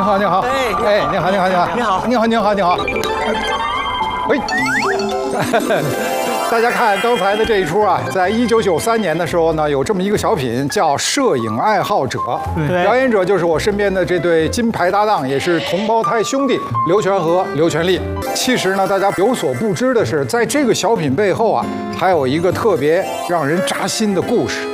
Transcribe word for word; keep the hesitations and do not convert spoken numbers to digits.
好，你好。哎哎，你好，你好，你好。 你好， 你好，你好，你好。喂。大家看刚才的这一出啊，在一九九三年的时候呢，有这么一个小品叫《摄影爱好者》，表演者就是我身边的这对金牌搭档，也是同胞胎兄弟刘全和刘全利。其实呢，大家有所不知的是，在这个小品背后啊，还有一个特别让人扎心的故事。